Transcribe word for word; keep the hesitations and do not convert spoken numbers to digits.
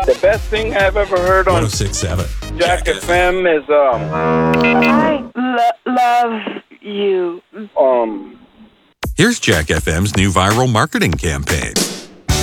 The best thing I've ever heard on one oh six point seven. Jack F M is, um... I lo- love you. Um... Here's Jack F M's new viral marketing campaign.